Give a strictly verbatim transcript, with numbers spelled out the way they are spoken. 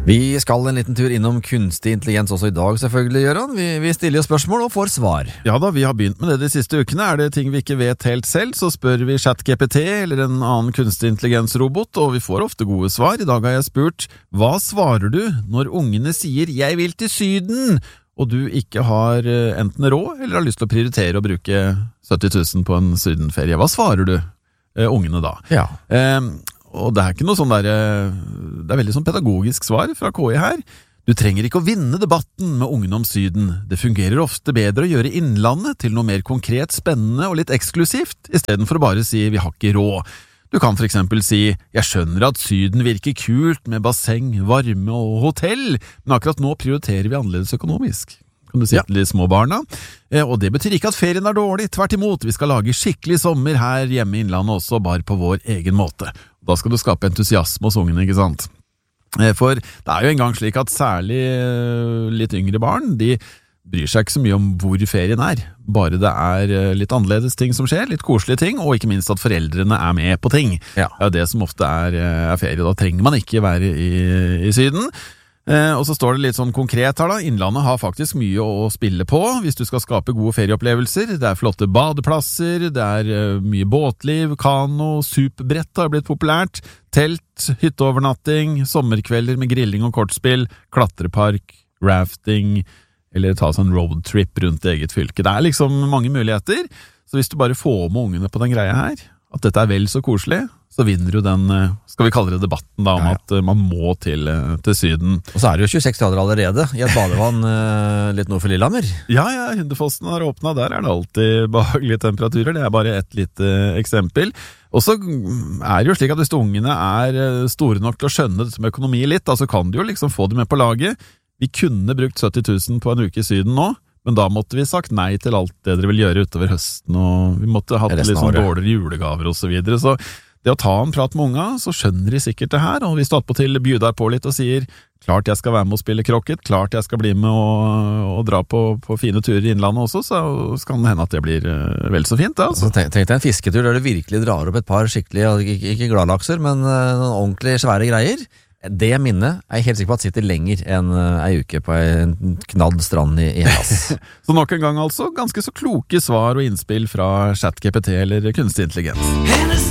Vi skal en liten tur innom kunstig intelligens også i dag, selvfølgelig, Gøran. Vi, vi stiller jo spørsmål og får svar. Ja da, vi har begynt med det de siste ukene. Er det ting vi ikke vet helt selv, så spør vi ChatGPT eller en annen kunstig intelligensrobot, og vi får ofte gode svar. I dag har jeg spurt, hva svarer du når ungene sier «jeg vil til Syden», og du ikke har enten råd eller har lyst til å prioritere å bruke sytti tusen på en sydenferie? Hva svarer du eh, ungene da? Ja. Eh, Og det er ikke noe sånn der, det er veldig sånn pedagogisk svar fra K I her. Du trenger ikke å vinne debatten med ungene om Syden. Det fungerer ofte bedre å gjøre innlandet til noe mer konkret, spennende og litt eksklusivt, i stedet for å bare si vi har ikke råd. Du kan for eksempel si, jeg skjønner at Syden virker kult med basseng, varme og hotell, men akkurat nå prioriterer vi annerledes økonomisk. Kan du si til de små barna. Eh, og det betyr ikke at ferien er dårlig, tvert imot, vi skal lage skikkelig sommer her hjemme i innlandet også, bare på vår egen måte. Da skal du skape entusiasme hos ungene, ikke sant? Eh, for det er jo en gang slik at særlig eh, litt yngre barn, de bryr seg ikke så mye om hvor ferien er, bare det er eh, litt annerledes ting som skjer, litt koselige ting, og ikke minst at foreldrene er med på ting. Ja. Det er det som ofte er, er ferie, da trenger man ikke være i, i Syden. Eh, og så står det litt sånn konkret her da, Innlandet har faktisk mye å spille på hvis du skal skape gode ferieopplevelser. Det er flotte badeplasser, det er eh, mye båtliv, kano, superbrett har blitt populært, telt, hytteovernatting, sommerkvelder med grilling og kortspill, klatrepark, rafting, eller ta sånn roadtrip rundt eget fylke. Det er liksom mange muligheter, så hvis du bare får med ungene på den greia her, at dette er vel så koselig, så vinner jo den, skal vi kalle det debatten da, om ja, ja. at man må til, til Syden. Og så er det jo tjueseks grader allerede i et badevann litt nord for Lillehammer. Ja, ja, Hundefossen har åpnet, der er det alltid behagelige temperaturer, det er bare et lite eksempel. Og så er det jo slik at hvis ungene er store nok til å skjønne dette med økonomi litt, da, så kan du jo liksom få det med på laget. Vi kunne brukt sytti tusen på en uke i Syden nå, men da måtte vi sagt nei til alt det dere vil gjøre utover høsten, og vi måtte ha hatt litt sånn dårligere julegaver og så videre, så det å ta en prat med unga, så skjønner de sikkert det her, og hvis du attpåtil bjuder på litt og sier, klart jeg skal være med å spille krokket, klart jeg skal bli med og, og dra på, på fine turer i innlandet også, så kan det hende at det blir vel så fint. Altså. Tenk, tenk deg en fisketur der du virkelig drar opp et par skikkelig, ikke, ikke gladlakser, men noen ordentlig svære greier. Det minnet er jeg helt sikker på at sitter lenger enn ei uke på en knadd strand i, i Hellas. Så nok en gang altså, ganske så kloke svar og innspill fra ChatGPT eller kunstig intelligens.